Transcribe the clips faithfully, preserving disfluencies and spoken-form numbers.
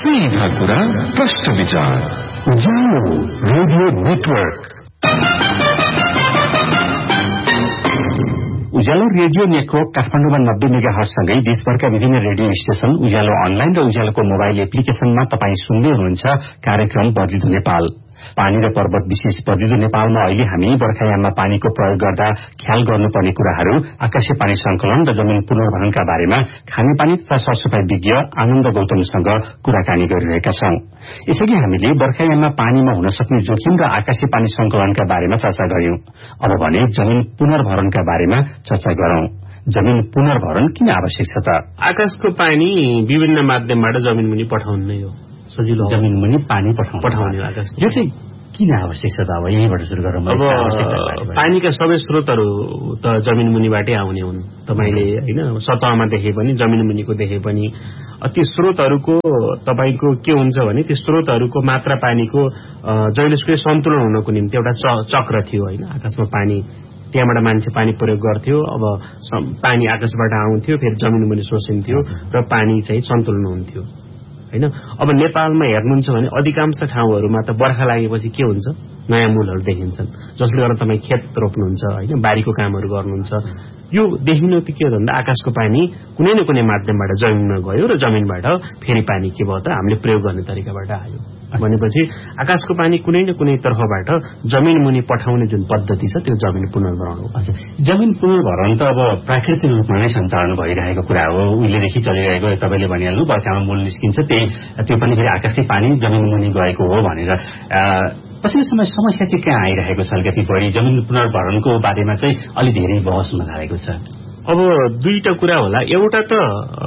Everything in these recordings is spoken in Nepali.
सीधा कुरा प्रश्न विचार उज्यालो रेडियो नेटवर्क। उज्यालो रेडियो नेटवर्क काठमाडौँमा नब्बे मेगा हर्जसँगै देशभरका विभिन्न रेडियो स्टेशन, उज्यालो अनलाइन र उज्यालोको मोबाइल एप्लिकेशनमा तपाई सुन्दै हुनुहुन्छ कार्यक्रम बर्दिदो नेपाल। पानी र पर्वत विशेष बर्दिदो नेपालमा अहिले हामी बर्खायाममा पानीको प्रयोग गर्दा ख्याल गर्नुपर्ने कुराहरू, आकाशीय पानी संकलन र जमिन पुनर्भरणका बारेमा खानेपानी तथा सरसफाई विज्ञ आनन्द गौतमसँग कुराकानी गरिरहेका छौं। यसअघि हामीले बर्खायाममा पानीमा हुन सक्ने जोखिम र आकाशीय पानी संकलनका बारेमा चर्चा गर्यौं। अब भने जमिन पुनर्भरणका बारेमा चर्चा गरौं। जमिन पुनर्भरण किन आवश्यक छ त? आकाशको पानी विभिन्न माध्यमबाट जमिन मुनि पठाउनु नै हो सजिलो। जमिन मुनि पानी पठाउनु पठाउने आकाश यो चाहिँ किन आवश्यक छ त? अब यहीँबाट सुरु गरौँ। अब पानीका सबै स्रोतहरू त जमिन मुनिबाटै आउने हुन्। तपाईले हैन सतहमा देखे पनि जमिन मुनिको देखे पनि ती स्रोतहरूको तपाईको के हुन्छ भने ती स्रोतहरूको मात्रा पानीको जहिलेसुकै सन्तुलन हुनको निम्ति एउटा चक्र थियो हैन। आकाशमा पानी त्यहाँबाट मान्छे पानी प्रयोग गर्थ्यो। अब पानी आकाशबाट आउँथ्यो, फेरि जमिन मुनि सोसिन्थ्यो र पानी चाहिँ सन्तुलन हुन्थ्यो हैन। अब नेपालमा हेर्नुहुन्छ भने अधिकांश ठाउँहरूमा त बर्खा लागेपछि के हुन्छ, नयाँ मूलहरू देखिन्छन्, जसले गर्दा तपाईँ खेत रोप्नुहुन्छ हैन, बारीको कामहरू गर्नुहुन्छ। यो देखिनु त के हो भन्दा आकाशको पानी कुनै न कुनै माध्यमबाट जमिनमा गयो र जमिनबाट फेरि पानी के भयो त हामीले प्रयोग गर्ने तरिकाबाट आयो भनेपछि आकाशको पानी कुनै न कुनै तर्फबाट जमिन मुनि पठाउने जुन पद्धति छ त्यो जमिन पुनर्भरण हो। जमिन पुनर्भरण त अब प्राकृतिक रूपमा नै सञ्चालन भइरहेको कुरा हो, उहिलेदेखि चलिरहेको। तपाईँले भनिहाल्नु बर्खामा मूल निस्किन्छ, त्यही त्यो पनि फेरि आकाशकै पानी जमिन मुनि गएको हो भनेर। पछिल्लो समय समस्या चाहिँ कहाँ आइरहेको छ? अलिकति बढी जमिन पुनर्भरणको बारेमा चाहिँ अलि धेरै बहस हुन लागेको छ। अब दुईटा कुरा होला। एउटा त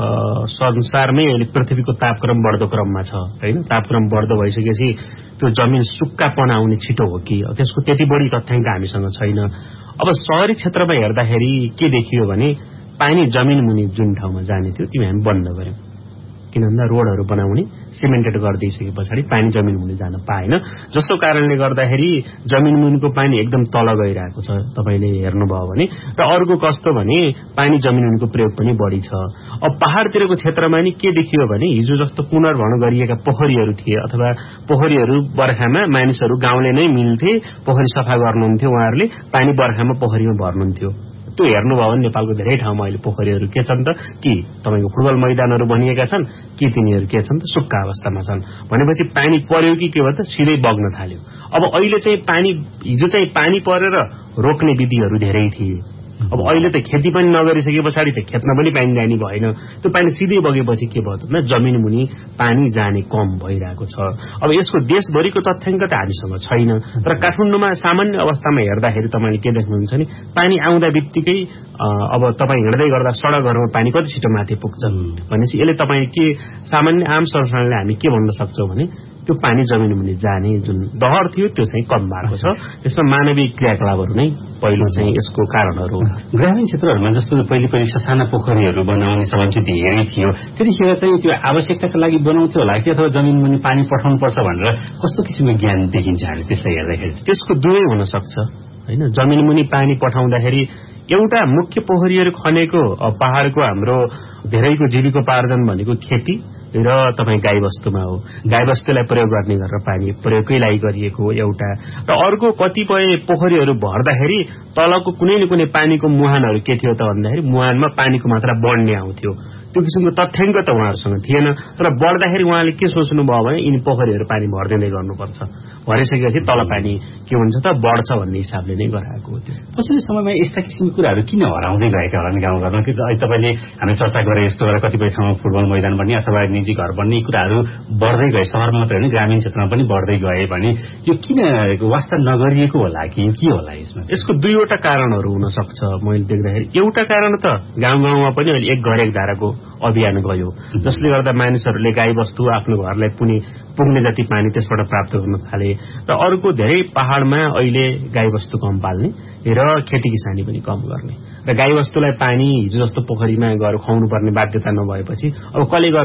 संसारमै अहिले पृथ्वीको तापक्रम बढ्दो क्रममा छ हैन। तापक्रम बढ्दो भइसकेपछि त्यो जमिन सुक्खापन आउने छिटो हो कि त्यसको त्यति बढी तथ्याङ्क हामीसँग छैन। अब शहरी क्षेत्रमा हेर्दाखेरि के देखियो भने पानी जमिन मुनि जुन ठाउँमा जाने थियो त्यो हामी बन्द गर्यौं। किन भन्दा रोडहरू बनाउने सिमेन्टेड गरिदिइसके पछाडि पानी जमिन मुनि जान पाएन, जसको कारणले गर्दाखेरि जमिन मुनिको पानी एकदम तल गइरहेको छ तपाईले हेर्नुभयो भने। र अर्को कस्तो भने पानी जमिन मुनिको प्रयोग पनि बढी छ। अब पहाडतिरको क्षेत्रमा नि के देखियो भने हिजो जस्तो पुनर्भरण गरिएका पोखरीहरू थिए अथवा पोखरीहरू बर्खामा मानिसहरू गाउँले नै मिल्थे, पोखरी सफा गर्नुहुन्थ्यो, उहाँहरूले पानी बर्खामा पोखरीमा भर्नुहुन्थ्यो। त्यो हेर्नुभयो भने नेपालको धेरै ठाउँमा अहिले पोखरीहरू के छन् त, कि तपाईको फुटबल मैदानहरू बनिएका छन्, कि तिनीहरू के छन् त सुक्खा अवस्थामा छन्। भनेपछि पानी पर्यो कि के भयो त सिधै बग्न थाल्यो। अब अहिले चाहिँ पानी हिजो चाहिँ पानी परेर रोक्ने विधिहरू धेरै थिए। अब अहिले त खेती पनि नगरिसके पछाडि त खेतमा पनि पानी जाने भएन। त्यो पानी सिधै बगेपछि के भयो त जमिन मुनि पानी जाने कम भइरहेको छ। अब यसको देशभरिको तथ्याङ्क त हामीसँग छैन, तर काठमाडौँमा सामान्य अवस्थामा हेर्दाखेरि तपाईले के देख्नुहुन्छ नि पानी आउँदा बित्तिकै अब तपाईँ हिँड्दै गर्दा सडकहरूमा पानी कति छिटो माथि पुग्छ भनेपछि यसले तपाईँ के सामान्य आम सर्वसाधारणले हामी के भन्न सक्छौँ भने त्यो पानी जमिन मुनि जाने जुन दहर थियो त्यो चाहिँ कम भएको छ। यसमा मानवीय क्रियाकलापहरू नै पहिलो चाहिँ यसको कारणहरू हो। ग्रामीण क्षेत्रहरूमा जस्तो पहिले पहिले ससाना पोखरीहरू बनाउने चलन चाहिँ धेरै थियो, त्यतिखेर चाहिँ त्यो आवश्यकताका लागि बनाउँथ्यो होला कि अथवा जमिन मुनि पानी पठाउनुपर्छ भनेर कस्तो किसिमको ज्ञान देखिन्छ हामी त्यसलाई हेर्दाखेरि? त्यसको दुवै हुन सक्छ हैन। जमिन मुनि पानी पठाउँदाखेरि एउटा मुख्य पोखरीहरू खनेको पहाडको हाम्रो धेरैको जीविकोपार्जन भनेको खेती र तपाईँ गाईबस्तुमा हो। गाईबस्तुलाई प्रयोग गर्ने गरेर पानी प्रयोगकै लागि गरिएको एउटा। र अर्को कतिपय पोखरीहरू भर्दाखेरि तलको कुनै न कुनै पानीको मुहानहरू के थियो त भन्दाखेरि मुहानमा पानीको मात्रा बढ्ने आउँथ्यो। त्यो किसिमको तथ्याङ्क त उहाँहरूसँग थिएन, तर बढ्दाखेरि उहाँले के सोच्नुभयो भने यिनी पोखरीहरू पानी भरिदिँदै गर्नुपर्छ, भरिसकेपछि तल पानी के हुन्छ त बढ्छ भन्ने हिसाबले नै गराएको हो। त्यो पछिल्लो समयमा यस्ता किसिमको कुराहरू किन हराउँदै गएका होला गाउँघरमा? कि तपाईँले हामी चर्चा गरे यस्तो गरेर कतिपय ठाउँमा फुटबल मैदान बन्ने अथवा निजी घर बन्ने कुराहरू बढ्दै गए, शहरमा मात्रै होइन ग्रामीण क्षेत्रमा पनि बढ्दै गए भने यो किन वास्ता नगरिएको होला कि के होला यसमा? यसको दुईवटा कारणहरू हुन सक्छ मैले देख्दाखेरि। एउटा कारण त गाउँ गाउँमा पनि अहिले एक घर एक धाराको अभियान गयो, जसले गर्दा मानिसहरूले गाईबस्तु आफ्नो घरलाई पुग्ने पुग्ने जति पानी त्यसबाट प्राप्त गर्न थाले। र अर्को धेरै पहाडमा अहिले गाईबस्तु कम पाल्ने र खेती किसानी पनि कम गर्ने र गाईबस्तुलाई पानी हिजो जस्तो पोखरीमा गएर खुवाउनु पर्ने बाध्यता नभएपछि अब कसले गएर पोखरी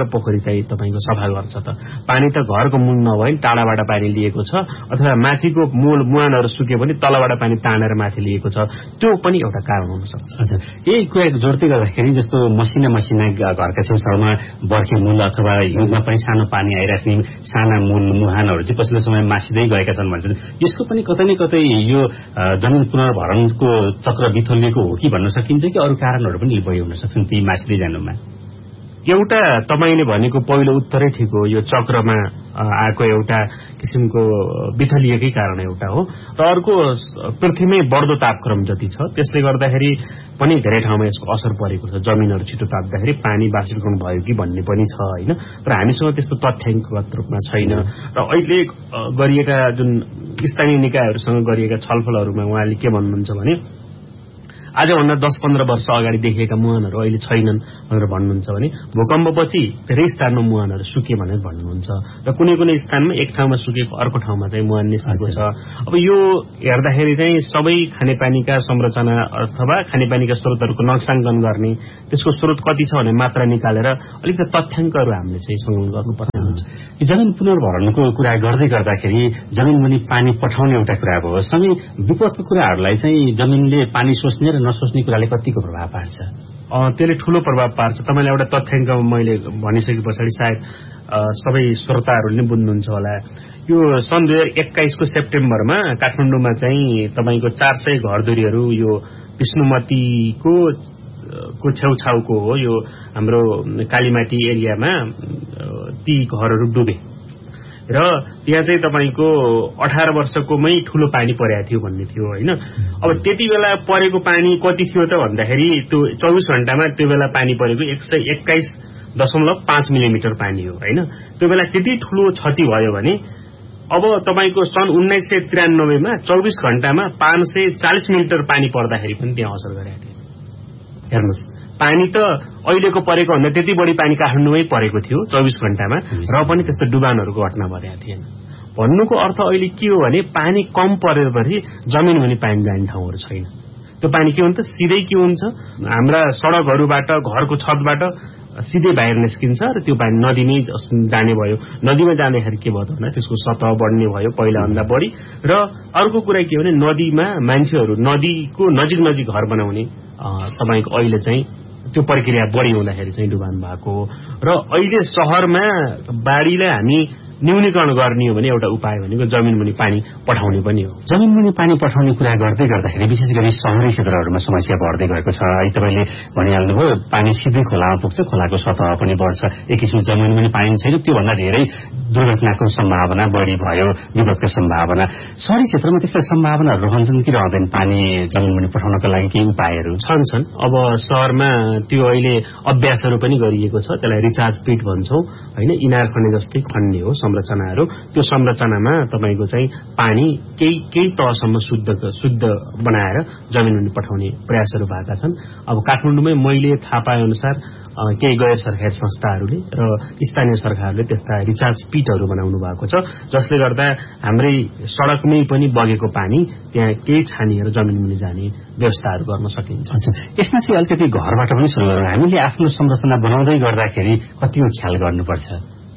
चाहिँ तपाईको सफा गर्छ त? पानी त घरको मूल नभए नि टाढाबाट पानी लिएको छ, अथवा माथिको मूल मुहानहरू सुके पनि तलबाट पानी तानेर माथि लिएको छ, त्यो पनि एउटा कारण हुन सक्छ। हजुर, यही कुरा जोड्दै गर्दाखेरि जस्तो मसिना मसिना घरका छेउछाउमा बर्खे मूल अथवा हिउँदमा पनि सानो पानी आइराख्ने साना मूल मुहानहरू चाहिँ पछिल्लो समयमा मासिँदै गएका छन् भन्छन्। यसको पनि कतै न कतै यो जमिन पुनर्भरणको चक्र बिथोलिएको हो कि भन्न सकिन्छ कि अरू कारणहरू पनि बढी हुन सक्छन् ती मासिँदै जानुमा? एउटा तपाईले भनेको पहिलो उत्तरै ठिक हो। यो चक्रमा आएको एउटा किसिमको बिथलिएकै कारण एउटा हो, र अर्को पृथ्वीमै बढ्दो तापक्रम जति छ त्यसले गर्दाखेरि पनि धेरै ठाउँमा यसको असर परेको छ। जमिनहरू छिटो ताप्दाखेरि पानी बाष्पीकरण भयो कि भन्ने पनि छ हैन, तर हामीसँग त्यस्तो तथ्याङ्कगत रूपमा छैन। र अहिले गरिएका जुन स्थानीय निकायहरूसँग गरिएका छलफलहरूमा उहाँले के भन्नुहुन्छ भने आजभन्दा दस पन्ध्र वर्ष अगाडि देखिएका मुहानहरू अहिले छैनन् भनेर भन्नुहुन्छ भने भूकम्पपछि धेरै स्थानमा मुहानहरू सुके भनेर भन्नुहुन्छ, र कुनै कुनै स्थानमा एक ठाउँमा सुकेको अर्को ठाउँमा चाहिँ मुहान निस्केको छ। अब यो हेर्दाखेरि चाहिँ सबै खानेपानीका संरचना अथवा खानेपानीका स्रोतहरूको नक्साङ्कन गर्ने, त्यसको स्रोत कति छ भने मात्रा निकालेर अलिकति तथ्याङ्कहरू हामीले चाहिँ संकलन गर्नुपर्ने हुन्छ। जमिन पुनर्भरणको कुरा गर्दै गर्दाखेरि जमिनमुनि पानी पठाउने एउटा कुरा भयो, सँगै विपदको कुराहरूलाई चाहिँ जमिनले पानी सोच्ने र नसोच्ने कुराले कतिको प्रभाव पार्छ? त्यसले ठूलो प्रभाव पार्छ। तपाईले एउटा तथ्याङ्क मैले भनिसके पछाडि सायद सबै श्रोताहरूले नै बुझ्नुहुन्छ होला। यो सन् दुई हजार एक्काइसको सेप्टेम्बरमा काठमाडौँमा चाहिँ तपाईको चार सय घरधुरीहरू यो विष्णुमतीको को छेउछाउको हो यो हाम्रो कालीमाटी एरियामा ती घरहरू डुबे, र त्यहाँ चाहिँ तपाईको अठार वर्षकोमै ठूलो पानी परेको थियो भन्ने थियो हैन। अब त्यति बेला परेको पानी कति थियो त भन्दाखेरि त्यो चौबीस घण्टामा त्यो बेला पानी परेको एक सय एक्काइस दशमलव पाँच मिलिमिटर पानी हो हैन। त्यो बेला त्यति ठूलो क्षति भयो भने अब तपाईको सन् उन्नाइस सय त्रियानब्बेमा चौबीस घण्टामा पाँच सय चालिस मिलिमिटर पानी पर्दाखेरि पनि त्यहाँ असर गरेको थियो। हेर्नुहोस्, पानी त अहिलेको परेको भन्दा त्यति बढी पानी काठमाडौँमै परेको थियो चौबीस घण्टामा, र पनि त्यस्तो डुबानहरूको घटना भएको थिएन। भन्नुको अर्थ अहिले के हो भने पानी कम परेपछि जमिन भने पानी जाने ठाउँहरू छैन। त्यो पानी के हुन्छ, सिधै के हुन्छ, हाम्रा सडकहरूबाट घरको छतबाट सिधै बाहिर निस्किन्छ र त्यो पानी नदी नै जाने भयो। नदीमा जाँदाखेरि के भयो त भन्दा त्यसको सतह बढ्ने भयो पहिलाभन्दा बढी, र अर्को कुरा के हो भने नदीमा मान्छेहरू नदीको नजिक नजिक घर बनाउने तपाईको अहिले चाहिँ त्यो प्रक्रिया बढी हुँदाखेरि चाहिँ डुबान भएको हो। र अहिले शहरमा बाढीलाई हामी न्यूनीकरण गर्ने हो भने एउटा उपाय भनेको जमिनमुनि पानी पठाउने पनि हो। जमिनमुनि पानी पठाउने कुरा गर्दै गर्दाखेरि विशेष गरी शहरी क्षेत्रहरूमा समस्या बढ्दै गएको छ। है तपाईले भनिहाल्नुभयो पानी सिधै खोलामा पुग्छ, खोलाको सतह पनि बढ्छ, एक किसिम जमिनमुनि पानी छैन, त्योभन्दा धेरै दुर्घटनाको सम्भावना बढी भयो, विपदको सम्भावना। शहरी क्षेत्रमा त्यस्ता सम्भावनाहरू रहन्छन् कि रहँदैन? पानी जमिनमुनि पठाउनका लागि केही उपायहरू छन् छन् अब शहरमा त्यो अहिले अभ्यासहरू पनि गरिएको छ, त्यसलाई रिचार्ज पिट भन्छौं हैन। इनार खन्ने जस्तै खन्ने हो संरचनाहरू, त्यो संरचनामा तपाईको चाहिँ पानी केही केही तहसम्म शुद्ध शुद्ध बनाएर जमिनमुनि पठाउने प्रयासहरू भएका छन्। अब काठमाडौँमै मैले थाहा पाए अनुसार केही गैर सरकारी संस्थाहरूले र स्थानीय सरकारले त्यस्ता रिचार्ज पिटहरू बनाउनु भएको छ, जसले गर्दा हाम्रै सडकमै पनि बगेको पानी त्यहाँ केही छानिएर जमिनमुनि जाने व्यवस्थाहरू गर्न सकिन्छ। यसमा चाहिँ अलिकति घरबाट पनि सुरु गरौँ। हामीले आफ्नो संरचना बनाउँदै गर्दाखेरि कतिको ख्याल गर्नुपर्छ?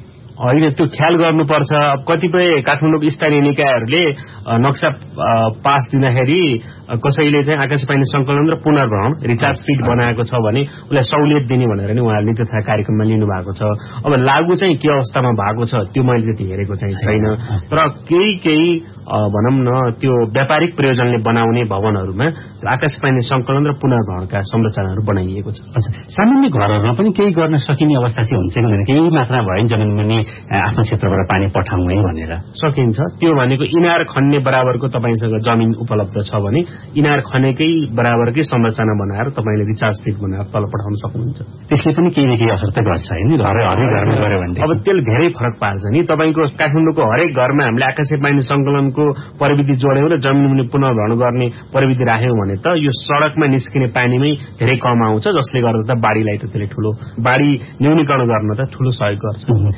अहिले त्यो ख्याल गर्नुपर्छ। अब कतिपय काठमाडौँको स्थानीय निकायहरूले नक्सा पास दिँदाखेरि कसैले चाहिँ आकाश पानी संकलन र पुनर्भरण रिचार्ज पिट बनाएको छ भने उसलाई सहुलियत दिने भनेर नि उहाँहरूले त्यो कार्यक्रममा लिनु भएको छ। अब लागू चाहिँ के अवस्थामा भएको छ त्यो मैले त्यति हेरेको चाहिँ छैन, तर केही केही भनौं न त्यो व्यापारिक प्रयोजनले बनाउने भवनहरूमा आकाश पानी संकलन र पुनर्भरणका संरचनाहरू बनाइएको छ। सामान्य घरहरूमा पनि केही गर्न सकिने अवस्था चाहिँ हुन्छ कि केही मात्रा भयो जमिनमुनि आफ्नो क्षेत्रबाट पानी पठाउने भनेर सकिन्छ। त्यो भनेको इनार खन्ने बराबरको तपाईसँग जमिन उपलब्ध छ भने इनार खनेकै बराबरकै संरचना बनाएर तपाईले रिचार्ज पिट बनाएर तल पठाउन सक्नुहुन्छ। त्यसले पनि केही न केही असर त गर्छ हैन? घरै हरेक घरमा गरे भने अब त्यसले धेरै फरक पार्छ नि। तपाईको काठमाडौँको हरेक घरमा हामीले आकाशे पानी संकलनको प्रविधि जोड्यौं र जमिनमुनि पुनर्भरण गर्ने प्रविधि राख्यौं भने त यो सडकमा निस्किने पानीमै धेरै कम आउँछ, जसले गर्दा त बाढीलाई त त्यसले ठूलो बाढी न्यूनीकरण गर्न त ठूलो सहयोग गर्छ। काठमाडौँ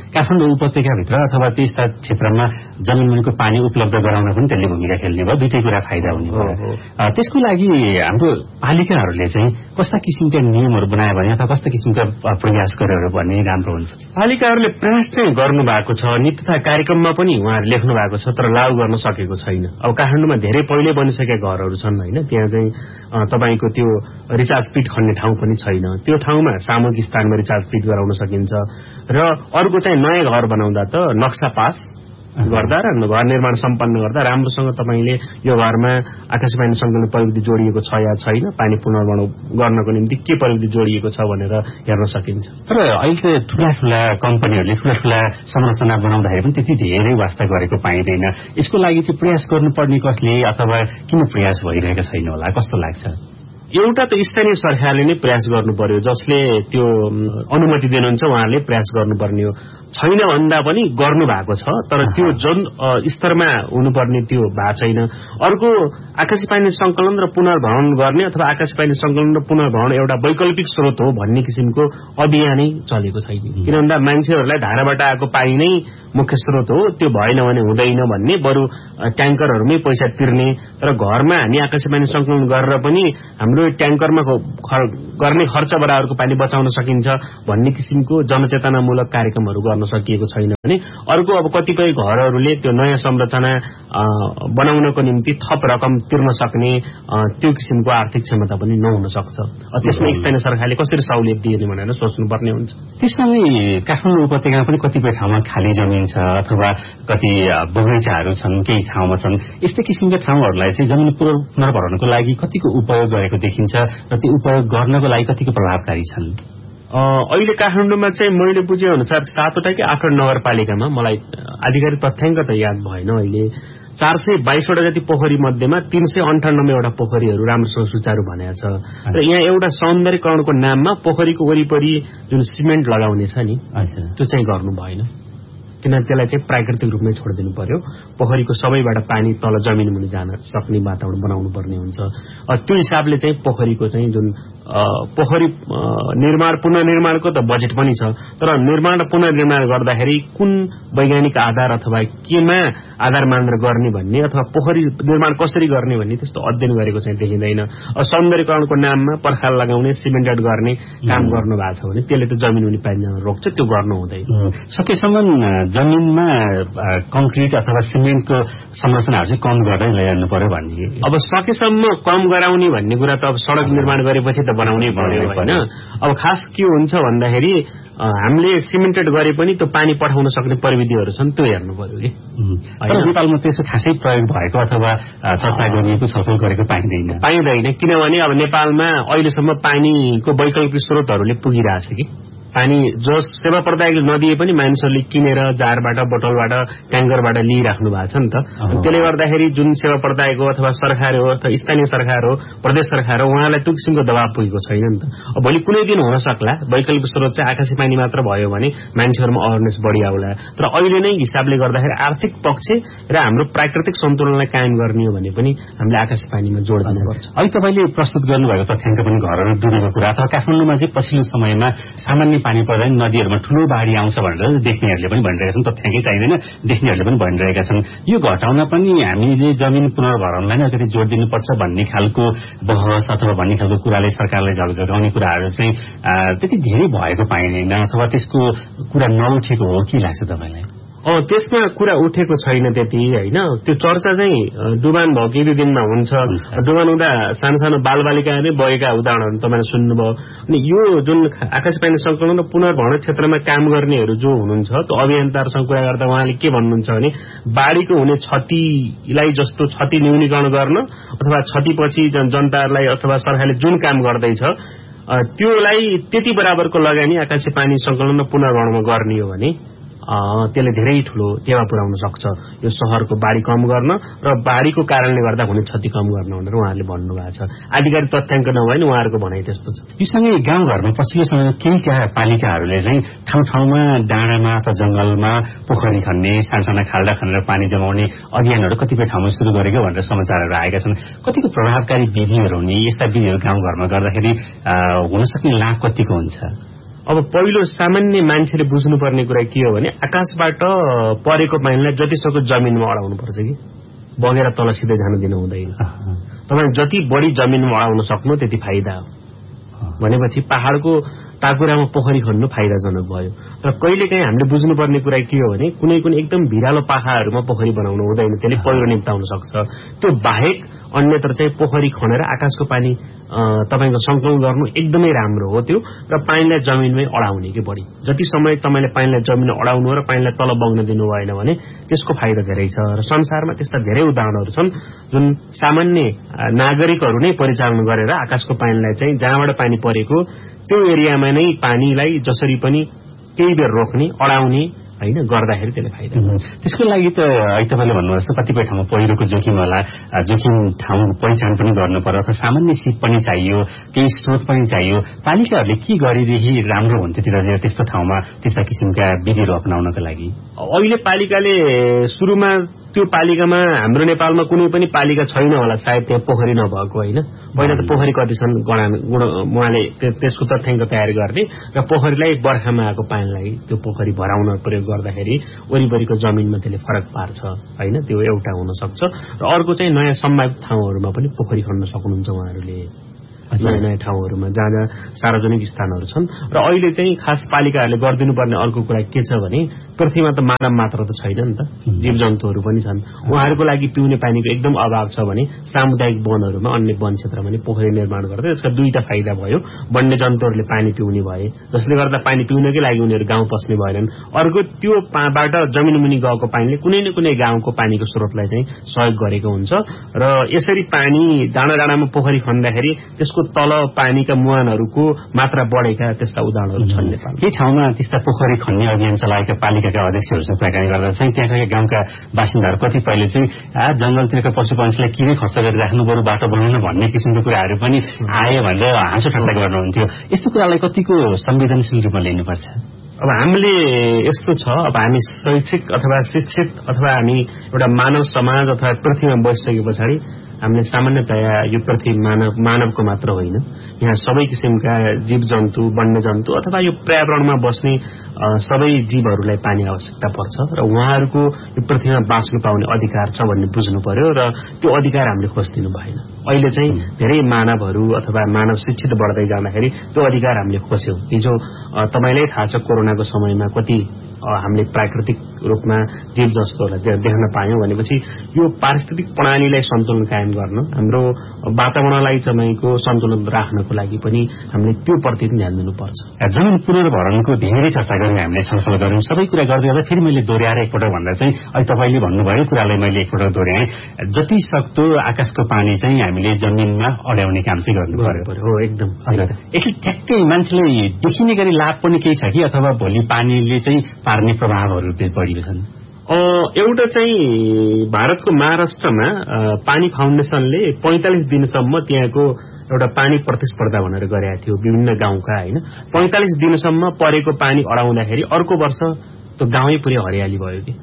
काठमाडौँ उपत्यकाभित्र अथवा त्यस्ता क्षेत्रमा जमिन मुनिको पानी उपलब्ध गराउन पनि त्यसले भूमिका खेल्ने भयो, दुईटै कुरा फाइदा हुने भयो। त्यसको लागि हाम्रो पालिकाहरूले चाहिँ कस्ता किसिमका नियमहरू बनायो भने अथवा कस्ता किसिमका प्रयास गरेर भने राम्रो हुन्छ? पालिकाहरूले प्रयास चाहिँ गर्नु भएको छ, नीति तथा कार्यक्रममा पनि उहाँहरू लेख्नु भएको छ, तर लागू गर्न सकेको छैन। अब काठमाडौँमा धेरै पहिले बनिसकेका घरहरू छन् होइन, त्यहाँ चाहिँ तपाईँको त्यो रिचार्ज पिट खन्ने ठाउँ पनि छैन। त्यो ठाउँमा सामूहिक स्थानमा रिचार्ज पिट गराउन सकिन्छ। र अर्को चाहिँ नयाँ घर बनाउँदा त नक्सा पास गर्दा र घर निर्माण सम्पन्न गर्दा राम्रोसँग तपाईँले यो घरमा आकाशे पानी सङ्कलन प्रविधि जोडिएको छ या छैन, पानी पुनर्भरण गर्नको निम्ति के प्रविधि जोडिएको छ भनेर हेर्न सकिन्छ। तर अहिले ठूला ठूला कम्पनीहरूले ठूला ठूला संरचना बनाउँदाखेरि पनि त्यति धेरै वास्ता गरेको पाइँदैन। यसको लागि चाहिँ प्रयास गर्नुपर्ने कसले अथवा किन प्रयास भइरहेको छैन होला, कस्तो लाग्छ? एउटा त स्थानीय सरकारले नै प्रयास गर्नु पर्यो, जसले त्यो अनुमति दिनुहुन्छ उहाँहरूले प्रयास गर्नुपर्ने हो। छैन भन्दा पनि गर्नु भएको छ, तर त्यो जुन स्तरमा हुनुपर्ने त्यो भएको छैन। अर्को आकाशे पानी संकलन र पुनर्भरण गर्ने अथवा आकाशे पानी संकलन र पुनर्भरण एउटा वैकल्पिक स्रोत हो भन्ने किसिमको अभियानै चलेको छैन। किन भन्दा मान्छेहरूलाई धाराबाट आएको पानी नै मुख्य स्रोत हो, त्यो भएन भने हुँदैन भन्ने, बरु ट्याङ्करहरूमै पैसा तिर्ने र घरमा हामी आकाशे पानी संकलन गरेर पनि हाम्रो ट्याङ्करमा गर्ने खर्च बराबरको पानी बचाउन सकिन्छ भन्ने किसिमको जनचेतनामूलक कार्यक्रमहरू गर्न सकिएको छैन भने अर्को अब कतिपय घरहरूले त्यो नयाँ संरचना बनाउनको निम्ति थप रकम तिर्न सक्ने त्यो किसिमको आर्थिक क्षमता पनि नहुन सक्छ। त्यसमा स्थानीय सरकारले कसरी सहुलियत दिने भनेर सोच्नुपर्ने हुन्छ। त्यससँगै काठमाडौँ उपत्यकामा पनि कतिपय ठाउँमा खाली जमिन छ अथवा कति बगैँचाहरू छन्, केही ठाउँमा छन्। यस्तै किसिमका ठाउँहरूलाई चाहिँ जमिन पुनर्भरणको लागि कतिको उपयोग गरेको देखिन्छ र त्यो उपयोग गर्नको लागि कतिको प्रभावकारी छन्? अहिले काठमाडौँमा चाहिँ मैले बुझे अनुसार सातवटा कि आठवटा नगरपालिकामा, मलाई आधिकारिक तथ्याङ्क त याद भएन अहिले, चार सय बाइसवटा जति पोखरी मध्येमा तीन सय अन्ठानब्बेवटा पोखरीहरू राम्रोसँग सुचारू भनेको छ। र यहाँ एउटा सौन्दर्यकरणको नाममा पोखरीको वरिपरि जुन सिमेन्ट लगाउने छ नि, त्यो चाहिँ गर्नु भएन, किन त्यसलाई चाहिँ प्राकृतिक रूपमै छोडिदिनु पर्यो। पोखरीको सबैबाट पानी तल जमिन मुनि जान सक्ने वातावरण बनाउनु पर्ने हुन्छ। त्यो हिसाबले चाहिँ पोखरीको चाहिँ जुन पोखरी निर्माण पुनर्निर्माणको त बजेट पनि छ, तर निर्माण र पुनर्निर्माण गर्दाखेरि कुन वैज्ञानिक आधार अथवा केमा आधार मानेर गर्ने भन्ने अथवा पोखरी निर्माण कसरी गर्ने भन्ने त्यस्तो अध्ययन गरेको चाहिँ देखिँदैन। सौन्दर्यकरणको नाममा पर्खाल लगाउने, सिमेन्टेड गर्ने काम गर्नु भएको छ भने त्यसले त जमिन मुनि पानी जान रोक्छ, त्यो गर्नु हुँदैन। सकेसम्म जमिनमा कंक्रिट अथवा सिमेन्टको संरचनाहरू चाहिँ कम गर्दै ल्याउनु पर्यो भन्ने। अब सकेसम्म कम गराउने भन्ने कुरा त अब सड़क निर्माण गरेपछि त बनाउनै पर्यो होइन। अब खास के हुन्छ भन्दाखेरि हामीले सिमेन्टेड गरे पनि त्यो पानी पठाउन सक्ने प्रविधिहरू छन्, त्यो हेर्नु पर्यो कि। नेपालमा त्यसो खासै प्रयोग भएको अथवा चर्चा गरिएको छलफल गरेको पाइँदैन पाइँदैन किनभने अब नेपालमा अहिलेसम्म पानीको वैकल्पिक स्रोतहरूले पुगिरहेछ कि। पानी जो सेवा प्रदायकले नदिए पनि मानिसहरूले किनेर जारबाट, बोतलबाट, ट्याङ्करबाट लिइराख्नु भएको छ नि त। त्यसले गर्दाखेरि जुन सेवा प्रदायक हो अथवा सरकार हो अथवा स्थानीय सरकार हो, प्रदेश सरकार हो, उहाँलाई त्यो किसिमको दबाव पुगेको छैन नि त। अब भोलि कुनै दिन हुन सक्ला वैकल्पिक स्रोत चाहिँ आकाशे पानी मात्र भयो भने मान्छेहरूमा अवेरनेस बढी आउला, तर अहिले नै हिसाबले गर्दाखेरि आर्थिक पक्ष र हाम्रो प्राकृतिक सन्तुलनलाई कायम गर्ने हो भने पनि हामीले आकाशे पानीमा जोड दिनुपर्छ। अहिले तपाईँले प्रस्तुत गर्नुभएको तथ्याङ्क पनि घरहरू डुबेको कुरा अथवा काठमाडौँमा चाहिँ पछिल्लो समयमा सामान्य पानी पर्दा नदीहरूमा ठूलो बाढी आउँछ भनेर देख्नेहरूले पनि भनिरहेका छन्, तथ्याङ्कै चाहिँदैन, देख्नेहरूले पनि भनिरहेका छन्। यो घटाउन पनि हामीले जमिन पुनर्भरणलाई नै अलिकति जोड दिनुपर्छ भन्ने खालको बहस अथवा भन्ने खालको कुराले सरकारले झकझकाउने कुराहरू चाहिँ त्यति धेरै भएको पाइँदैन अथवा त्यसको कुरा नउठेको हो कि लाग्छ तपाईँलाई? अँ त्यसमा कुरा उठेको छैन त्यति होइन। त्यो चर्चा चाहिँ डुबान भएको केही दिनमा हुन्छ। डुबान हुँदा सानो सानो बालबालिकाले बगेका उदाहरणहरू तपाईँले सुन्नुभयो। अनि यो जुन आकाशे पानी संकलन र पुनर्भरण क्षेत्रमा काम गर्नेहरू जो हुनुहुन्छ, त्यो अभियन्ताहरूसँग कुरा गर्दा उहाँले के भन्नुहुन्छ भने बाढीको हुने क्षतिलाई जस्तो क्षति न्यूनीकरण गर्न अथवा क्षतिपछि जनताहरूलाई अथवा सरकारले जुन काम गर्दैछ त्योलाई त्यति बराबरको लगानी आकाशे पानी संकलन र पुनर्भरणमा गर्ने हो भने त्यसले धेरै ठूलो टेवा पुर्याउन सक्छ यो शहरको बाढी कम गर्न र बाढीको कारणले गर्दा हुने क्षति कम गर्न भनेर उहाँहरूले भन्नुभएको छ। आधिकारिक तथ्याङ्क नभए नि उहाँहरूको भनाइ त्यस्तो छ। यो सँगै गाउँघरमा पछिल्लो समयमा केही पालिकाहरूले चाहिँ ठाउँ ठाउँमा डाँडामा अथवा जंगलमा पोखरी खन्ने, सानसाना खाल्डा खनेर पानी जमाउने अभियानहरू कतिपय ठाउँमा सुरु गरेको भनेर समाचारहरू आएका छन्। कतिको प्रभावकारी विधिहरू हुने, यस्ता विधिहरू गाउँघरमा गर्दाखेरि हुन सक्ने लाभ कतिको हुन्छ? अब पहिलो सामान्य मान्छेले बुझ्नुपर्ने कुरा के हो भने आकाशबाट परेको पानीलाई जतिसक्दो जमिनमा अडाउनु पर्छ कि बगेर तल सिधै जान दिनु हुँदैन। तपाईँ जति बढी जमिनमा अडाउन सक्नु त्यति फाइदा हो। भनेपछि पहाड़को टाकुरामा पोखरी खन्नु फाइदाजनक भयो। तर कहिलेकाहीँ हामीले बुझ्नुपर्ने कुरा के हो भने कुनै कुनै एकदम भिरालो पाखाहरूमा पोखरी बनाउनु हुँदैन, त्यसले पहिरो निम्ताउन सक्छ। त्यो बाहेक अन्यत्र चाहिँ पोखरी खनेर आकाशको पानी तपाईको संकलन गर्नु एकदमै राम्रो हो त्यो, र पानीलाई जमिनमै अडाउने के बढी जति समय तपाईले पानीलाई जमिनमा अडाउनु र पानीलाई तल बग्न दिनु भएन भने त्यसको फाइदा धेरै छ। र संसारमा त्यस्ता धेरै उदाहरणहरू छन् जुन सामान्य नागरिकहरू नै परिचालन गरेर आकाशको पानीलाई चाहिँ जहाँबाट पानी परेको त्यो एरियामा नै पानीलाई जसरी पनि केही बेर रोक्ने अडाउने हैन गर्दाखेरि त्यसले फाइदा हुन्छ। त्यसको लागि त तपाईले भन्नुभएको छ कतिपय ठाउँमा पहिरोको जोखिम होला, जोखिम ठाउँ पहिचान पनि गर्नु पर्यो, अथवा सामान्य सिप पनि चाहियो, केही स्रोत पनि चाहियो। पालिकाहरूले के गरेदेखि राम्रो हुन्छ त्यस्तो ठाउँमा त्यस्ता किसिमका विधिहरू अपनाउनका लागि? अहिले पालिकाले सुरुमा त्यो पालिकामा हाम्रो नेपालमा कुनै पनि पालिका छैन होला सायद त्यहाँ पोखरी नभएको हैन। पहिला त पोखरी कति छन् उहाँले त्यसको तथ्याङ्क तयार गर्ने र पोखरीलाई बर्खामा आएको पानीलाई त्यो पोखरी भराउन प्रयोग गर्दाखेरि वरिपरिको जमिनमा त्यसले फरक पार्छ हैन। त्यो एउटा हुन सक्छ। र अर्को चाहिँ नयाँ सम्भावित ठाउँहरूमा पनि पोखरी खन्न सक्नुहुन्छ उहाँहरूले, नयाँ नयाँ ठाउँहरूमा जहाँ जहाँ सार्वजनिक स्थानहरू छन्। र अहिले चाहिँ खास पालिकाहरूले गरिदिनुपर्ने अर्को कुरा के छ भने पृथ्वीमा त मानव मात्र त छैन नि त, जीव जन्तुहरू पनि छन्। उहाँहरूको लागि पिउने पानीको एकदम अभाव छ भने सामुदायिक वनहरूमा अन्य वन क्षेत्रमा पनि पोखरी निर्माण गर्दा त्यसका दुईटा फाइदा भयो। वन्य जन्तुहरूले पानी पिउने भए जसले गर्दा पानी पिउनकै लागि उनीहरू गाउँ पस्ने भएनन्। अर्को त्यो बाट जमिन मुनि गएको पानीले कुनै न कुनै गाउँको पानीको स्रोतलाई चाहिँ सहयोग गरेको हुन्छ। र यसरी पानी डाँडा डाँडामा पोखरी खन्दाखेरि त्यसको तल पानीका मुहानहरूको मात्रा बढेका त्यस्ता उदाहरणहरू छन् नेपालमा। केही ठाउँमा त्यस्ता पोखरी खन्ने अभियान चलाएका पालिकाका अध्यक्षहरूसँग कुराकानी गर्दा चाहिँ त्यहाँका गाउँका बासिन्दाहरू कतिपयले चाहिँ आ जंगलतिरका पशुपक्षीलाई किन खर्च गरिराख्नु बरु बाटो बनाउन भन्ने किसिमको कुराहरू पनि आयो भनेर हाँसो ठट्टा गर्नुहुन्थ्यो। यस्तो कुरालाई कतिको संवेदनशील रूपमा लिनुपर्छ? अब हामीले यस्तो छ, अब हामी शैक्षिक अथवा शिक्षित अथवा हामी एउटा मानव समाज अथवा पृथ्वीमा बसिसके पछाडि हामीले सामान्यतया यो पृथ्वी मानव मानवको मात्र होइन, यहाँ सबै किसिमका जीव जन्तु वन्य जन्तु अथवा यो पर्यावरणमा बस्ने सबै जीवहरूलाई पानी आवश्यकता पर्छ र उहाँहरूको यो पृथ्वीमा बाँच्नु पाउने अधिकार छ भन्ने बुझ्नु पर्यो र त्यो अधिकार हामीले खोजिदिनु भएन। अहिले चाहिँ धेरै मानवहरू अथवा मानव शिक्षित बढ्दै जाँदाखेरि त्यो अधिकार हामीले खोज्यौं। हिजो तपाईलाई थाहा छ कोरोनाको समयमा कति हामीले प्राकृतिक रूपमा जीव जन्तुहरूलाई देख्न पायौं भनेपछि यो पारिस्थितिक प्रणालीलाई सन्तुलन कायम गर्न हाम्रो वातावरणलाई चाहिँ सन्तुलन राख्नको लागि पनि हामीले त्यो प्रति ध्यान दिनुपर्छ। जमिन पुनर्भरणको धेरै चर्चा गऱ्यौं, हामीले छलफल गऱ्यौं, सबै कुरा गर्दै गर्दा फेरि मैले दोहोर्याएर एकपटक भन्दा चाहिँ अहिले तपाईले भन्नुभयो कुरालाई मैले एकपटक दोहोर्याएँ, जति सक्दो आकाशको पानी चाहिँ हामीले जमिनमा अड्याउने काम चाहिँ गर्नु पर्यो। हो एकदम। हजुर, यसले ठ्याक्कै मान्छेले देखिने गरी लाभ पनि केही छ कि अथवा भोलि पानीले चाहिँ पार्ने प्रभावहरू बढी छन्? एउटा चाहिँ भारतको महाराष्ट्रमा पानी फाउन्डेसनले पैंतालिस दिनसम्म त्यहाँको एउटा पानी प्रतिस्पर्धा भनेर गरेका थियो विभिन्न गाउँका हैन। पैंतालिस दिनसम्म परेको पानी अडाउँदाखेरि अर्को वर्ष त्यो गाउँै पुरै हरियाली भयो कि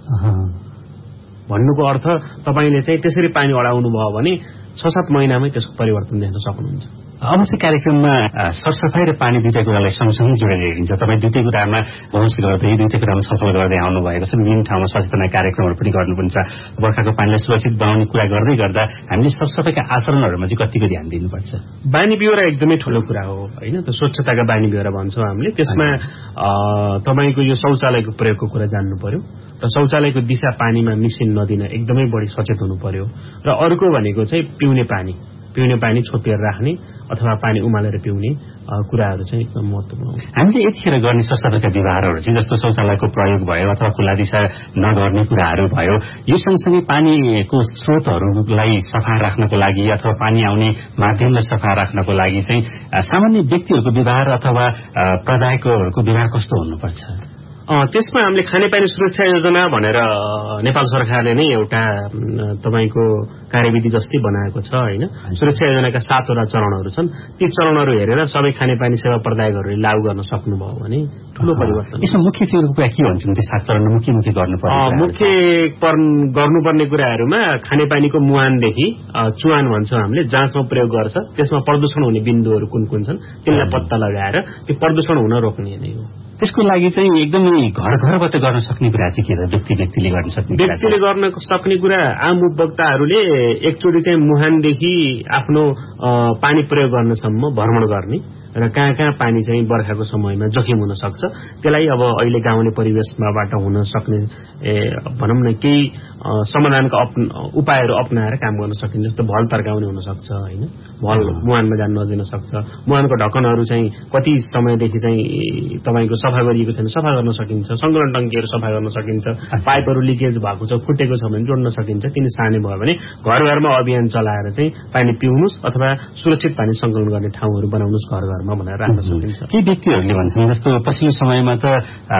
भन्नुको अर्थ तपाईले चाहिँ त्यसरी पानी अडाउनु भयो भने छ सात महिनामै त्यसको परिवर्तन देख्न सक्नुहुन्छ। अवश्य कार्यक्रममा सरसफाई र पानी दुईटा कुरालाई सँगसँगै जोडेर हेरिन्छ। तपाईँ दुईटै कुरामा पहुँच गर्दै दुईटै कुरामा सफल गर्दै आउनु भएको छ। विभिन्न ठाउँमा सचेतना कार्यक्रमहरू पनि गर्नुपर्छ। बर्खाको पानीलाई सुरक्षित बनाउने कुरा गर्दै गर्दा हामीले सरसफाईका आचरणहरूमा चाहिँ कतिको ध्यान दिनुपर्छ? बानी बेहोरा एकदमै ठूलो कुरा हो हैन। त्यो स्वच्छताका बानी बेहोरा भन्छौं हामीले। त्यसमा तपाईको यो शौचालयको प्रयोगको कुरा जान्नु पर्यो र शौचालयको दिशा पानीमा मिसिन नदिन एकदमै बढी सचेत हुनु पर्यो। र अर्को भनेको चाहिँ पिउने पानी पिउने पानी छोपेर राख्ने अथवा पानी उमालेर पिउने कुराहरू चाहिँ एकदम महत्त्वपूर्ण हो। हामीले यतिखेर गर्ने सरसफाईका व्यवहारहरू चाहिँ जस्तो शौचालयको प्रयोग भयो अथवा खुला दिशा नगर्ने कुराहरू भयो, यो सँगसँगै पानीको स्रोतहरूलाई सफा राख्नको लागि अथवा पानी आउने माध्यमलाई सफा राख्नको लागि चाहिँ सामान्य व्यक्तिहरूको व्यवहार अथवा प्रदायकहरूको व्यवहार कस्तो हुनुपर्छ? त्यसमा हामीले खानेपानी सुरक्षा योजना भनेर नेपाल सरकारले नै एउटा तपाईको कार्यविधि जस्तै बनाएको छ हैन। सुरक्षा योजनाका सातवटा चरणहरू छन्। ती चरणहरू हेरेर सबै खानेपानी सेवा प्रदायकहरूले लागू गर्न सक्नुभयो भने ठूलो परिवर्तन। यसमा मुख्य कुरा के भन्छन् त्यो सात चरणमा मुख्य मुख्य गर्नुपर्ने मुख्य गर्नुपर्ने कुराहरूमा खानेपानीको मुहानदेखि चुहान भन्छौं हामीले, जहाँसम्म प्रयोग गर्छ त्यसमा प्रदूषण हुने बिन्दुहरू कुन कुन छन् त्यसलाई पत्ता लगाएर त्यो प्रदूषण हुन रोक्ने नै हो। त्यसको लागि चाहिँ एकदमै घर घरबाट गर्न सक्ने कुरा चाहिँ के हो? व्यक्ति व्यक्तिले गर्न सक्ने व्यक्तिले गर्न सक्ने कुरा आम उपभोक्ताहरूले एकचोटि चाहिँ मुहानदेखि आफ्नो पानी प्रयोग गर्नसम्म भ्रमण गर्ने र कहाँ कहाँ पानी चाहिँ बर्खाको समयमा जोखिम हुन सक्छ त्यसलाई अब अहिले गाउँले परिवेशमाबाट हुन सक्ने भनौं न केही समाधानका उपायहरू अपनाएर काम गर्न सकिन्छ। जस्तो भल तर्काउने हुन सक्छ हैन, भल मुहानमा जान नदिन सक्छ, मुहानको ढक्कनहरू चाहिँ कति समयदेखि चाहिँ तपाईको सफा गरिएको छैन सफा गर्न सकिन्छ, संकलन टंकीहरू सफा गर्न सकिन्छ, पाइपहरू लिकेज भएको छ फुटेको छ भने जोड्न सकिन्छ। तिनी सार्ने भयो भने घर घरमा अभियान चलाएर चाहिँ पानी पिउनुस् अथवा सुरक्षित पानी संकलन गर्ने ठाउँहरू बनाउनुस् घर घरमा भनेर राख्न सकिन्छ। केही व्यक्तिहरूले भन्छन् जस्तो पछिल्लो समयमा त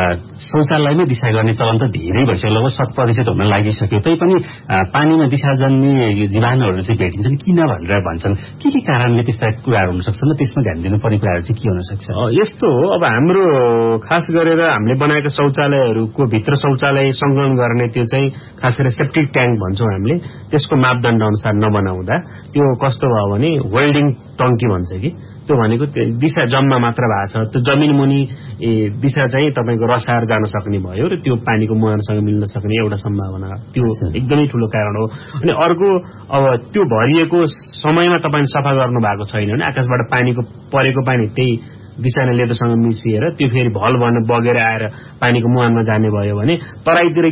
शौचालयमै दिशा गर्ने चलन त धेरै भइसक्यो, लगभग शत प्रतिशत हुन लागिसक्यो, तैपनि पानीमा दिशा जन्ने जीवाणुहरू चाहिँ भेटिन्छन् किन भनेर भन्छन्। के के कारणले त्यस्ता कुराहरू हुन सक्छन् र त्यसमा ध्यान दिनुपर्ने कुराहरू चाहिँ के हुन सक्छ? यस्तो हो, अब हाम्रो खास गरेर हामीले बनाएका शौचालयहरूको भित्र शौचालय संकलन गर्ने त्यो चाहिँ खास गरेर सेप्टिक ट्याङ्क भन्छौं हामीले, त्यसको मापदण्ड अनुसार नबनाउँदा त्यो कस्तो भयो भने वेल्डिङ टंकी भन्छ कि त्यो भनेको दिशा जम्मा मात्र भएको छ, त्यो जमिन मुनि दिशा चाहिँ तपाईको रसाएर जान सक्ने भयो र त्यो पानीको मुहानसँग मिल्न सक्ने एउटा सम्भावना, त्यो एकदमै ठूलो कारण हो। अनि अर्को अब त्यो भरिएको समयमा तपाईले सफा गर्नु भएको छैन भने आकाशबाट पानीको परेको पानी त्यही दिशा लेदोसँग मिसिएर त्यो फेरि भल भन बगेर आएर पानीको मुहानमा जाने भयो भने तराईतिर